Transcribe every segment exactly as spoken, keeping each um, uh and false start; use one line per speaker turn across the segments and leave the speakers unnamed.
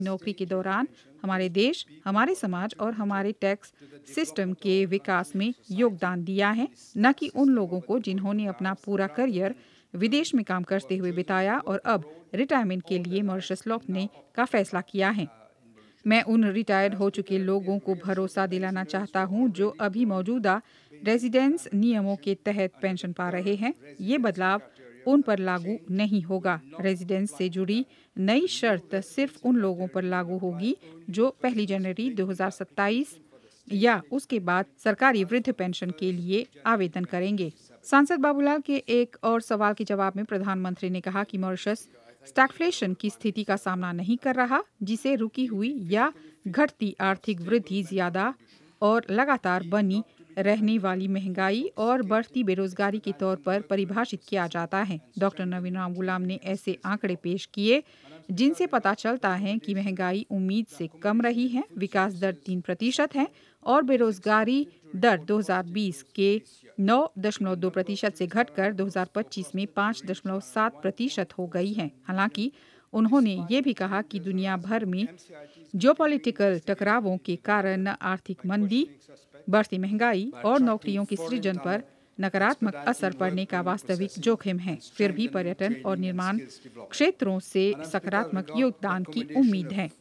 नौकरी के दौरान हमारे देश, हमारे समाज और हमारे टैक्स सिस्टम के विकास में योगदान दिया है, न कि उन लोगों को जिन्होंने अपना पूरा करियर विदेश में काम करते हुए बिताया और अब रिटायरमेंट के लिए मॉरिशस लौटने का फैसला किया है। मैं उन रिटायर्ड हो चुके लोगों को भरोसा दिलाना चाहता हूं जो अभी मौजूदा रेजिडेंस नियमों के तहत पेंशन पा रहे हैं। ये बदलाव उन पर लागू नहीं होगा। रेजिडेंस से जुड़ी नई शर्त सिर्फ उन लोगों पर लागू होगी जो पहली जनवरी दो हज़ार सत्ताईस या उसके बाद सरकारी वृद्ध पेंशन के लिए आवेदन करेंगे। सांसद बाबूलाल के एक और सवाल के जवाब में प्रधानमंत्री ने कहा कि मॉरिशस स्टैगफ्लेशन की स्थिति का सामना नहीं कर रहा, जिसे रुकी हुई या घटती आर्थिक वृद्धि, ज्यादा और लगातार बनी रहने वाली महंगाई और बढ़ती बेरोजगारी के तौर पर परिभाषित किया जाता है। डॉक्टर नवीन राम गुलाम ने ऐसे आंकड़े पेश किए जिनसे पता चलता है कि महंगाई उम्मीद से कम रही है, विकास दर तीन प्रतिशत है और बेरोजगारी दर दो हज़ार बीस के नौ दशमलव दो प्रतिशत से घटकर दो हज़ार पच्चीस में पाँच दशमलव सात प्रतिशत हो गई है। हालांकि उन्होंने ये भी कहा कि दुनिया भर में जियोपॉलिटिकल टकरावों के कारण आर्थिक मंदी, बढ़ती महंगाई और नौकरियों के सृजन पर नकारात्मक असर पड़ने का वास्तविक जोखिम है। फिर भी पर्यटन और निर्माण क्षेत्रों से सकारात्मक योगदान की उम्मीद है।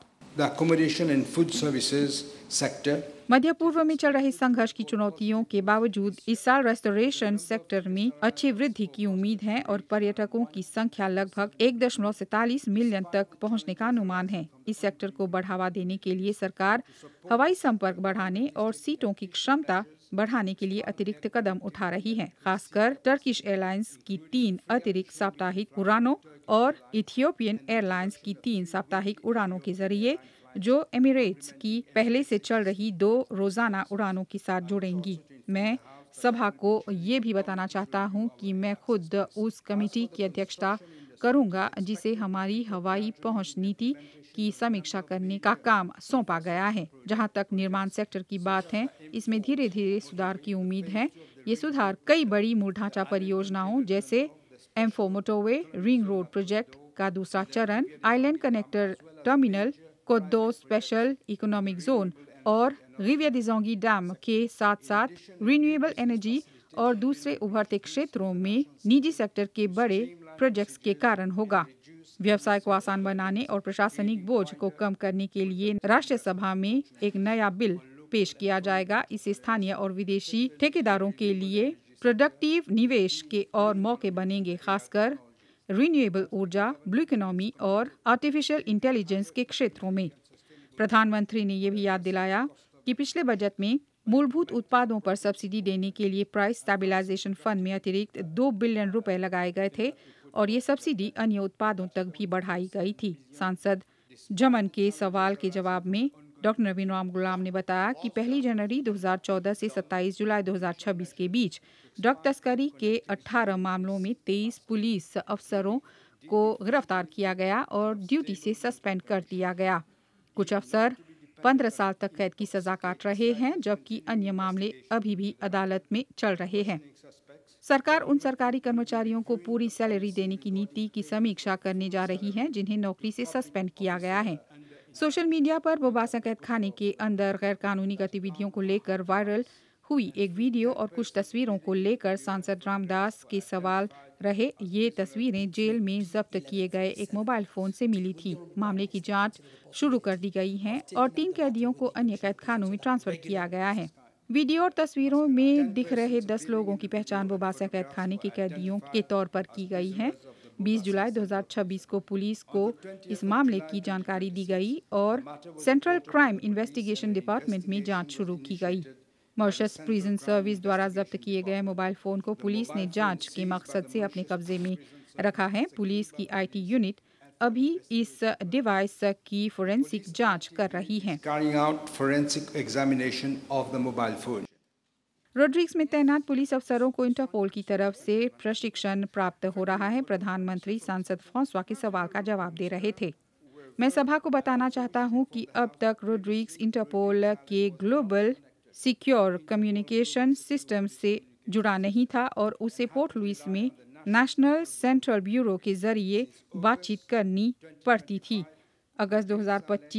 मध्य पूर्व में चल रहे संघर्ष की चुनौतियों के बावजूद इस साल रेस्टोरेशन सेक्टर में अच्छी वृद्धि की उम्मीद है और पर्यटकों की संख्या लगभग एक दशमलव सैंतालीस मिलियन तक पहुंचने का अनुमान है। इस सेक्टर को बढ़ावा देने के लिए सरकार हवाई संपर्क बढ़ाने और सीटों की क्षमता बढ़ाने के लिए अतिरिक्त कदम उठा रही है। खासकर टर्किश एयरलाइंस की तीन अतिरिक्त साप्ताहिक उड़ानों और इथियोपियन एयरलाइंस की तीन साप्ताहिक उड़ानों के जरिए जो एमिरेट्स की पहले से चल रही दो रोजाना उड़ानों के साथ जुड़ेंगी। मैं सभा को ये भी बताना चाहता हूँ कि मैं खुद उस कमेटी की अध्यक्षता करूँगा जिसे हमारी हवाई पहुँच नीति की समीक्षा करने का काम सौंपा गया है। जहाँ तक निर्माण सेक्टर की बात है, इसमें धीरे धीरे सुधार की उम्मीद है। ये सुधार कई बड़ी मूल ढांचा परियोजनाओं जैसे M four motorway ring road project का दूसरा चरण, आइलैंड कनेक्टर टर्मिनल, कोदो स्पेशल इकोनॉमिक जोन और रिविया दिजोंगी डैम के साथ साथ रिन्यूएबल एनर्जी और दूसरे उभरते क्षेत्रों में निजी सेक्टर के बड़े प्रोजेक्ट्स के कारण होगा। व्यवसाय को आसान बनाने और प्रशासनिक बोझ को कम करने के लिए राष्ट्रीय सभा में एक नया बिल पेश किया जाएगा। इससे स्थानीय और विदेशी ठेकेदारों के लिए प्रोडक्टिव निवेश के और मौके बनेंगे, खासकर रिन्यूएबल ऊर्जा, ब्लू इकोनॉमी और आर्टिफिशियल इंटेलिजेंस के क्षेत्रों में। प्रधानमंत्री ने यह भी याद दिलाया कि पिछले बजट में मूलभूत उत्पादों पर सब्सिडी देने के लिए प्राइस स्टेबलाइजेशन फंड में अतिरिक्त दो बिलियन रुपए लगाए गए थे और ये सब्सिडी अन्य उत्पादों तक भी बढ़ाई गई थी। सांसद जमन के सवाल के जवाब में डॉक्टर नवीन राम गुलाम ने बताया कि पहली जनवरी दो हज़ार चौदह से सत्ताईस जुलाई दो हज़ार छब्बीस के बीच ड्रग तस्करी के अठारह मामलों में तेईस पुलिस अफसरों को गिरफ्तार किया गया और ड्यूटी से सस्पेंड कर दिया गया। कुछ अफसर पंद्रह साल तक कैद की सजा काट रहे हैं, जबकि अन्य मामले अभी भी अदालत में चल रहे हैं। सरकार उन सरकारी कर्मचारियों को पूरी सैलरी देने की नीति की समीक्षा करने जा रही है जिन्हें नौकरी से सस्पेंड किया गया है। सोशल मीडिया पर बोबासा कैद खाने के अंदर गैर कानूनी गतिविधियों को लेकर वायरल हुई एक वीडियो और कुछ तस्वीरों को लेकर सांसद रामदास के सवाल रहे। ये तस्वीरें जेल में जब्त किए गए एक मोबाइल फोन से मिली थी। मामले की जांच शुरू कर दी गई है और तीन कैदियों को अन्य कैद खानों में ट्रांसफर किया गया है। वीडियो और तस्वीरों में दिख रहे दस लोगों की पहचान बोबासा कैद खाने के कैदियों के तौर पर की गई है। बीस जुलाई दो हज़ार छब्बीस को पुलिस को इस मामले की जानकारी दी गई और सेंट्रल क्राइम इन्वेस्टिगेशन डिपार्टमेंट में जांच शुरू की गई। मॉरिशस प्रिजन सर्विस द्वारा जब्त किए गए मोबाइल फोन को पुलिस ने जांच के मकसद से अपने कब्जे में रखा है। पुलिस की आईटी यूनिट अभी इस डिवाइस की फोरेंसिक जांच कर रही है। रोड्रिग्स में तैनात पुलिस अफसरों को इंटरपोल की तरफ से प्रशिक्षण प्राप्त हो रहा है। प्रधानमंत्री सांसद फ्रांसवा के सवाल का जवाब दे रहे थे। मैं सभा को बताना चाहता हूं कि अब तक रोड्रिग्स इंटरपोल के ग्लोबल सिक्योर कम्युनिकेशन सिस्टम से जुड़ा नहीं था और उसे पोर्ट लुइस में नेशनल सेंट्रल ब्यूरो के जरिए बातचीत करनी पड़ती थी। अगस्त दो हज़ार पच्चीस